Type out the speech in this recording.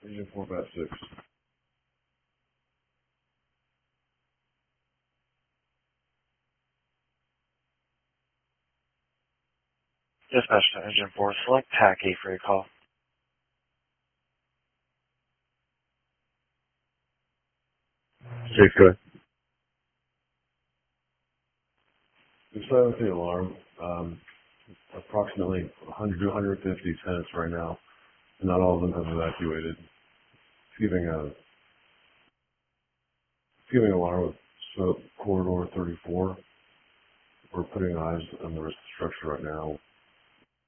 Engine 4 Bat 6. Dispatch to Engine 4, select TAC 8 for your call. Safe good. We silenced the alarm. Approximately 100 to 150 tenants right now. Not all of them have evacuated. It's giving alarm with smoke corridor 34. We're putting eyes on the rest of the structure right now.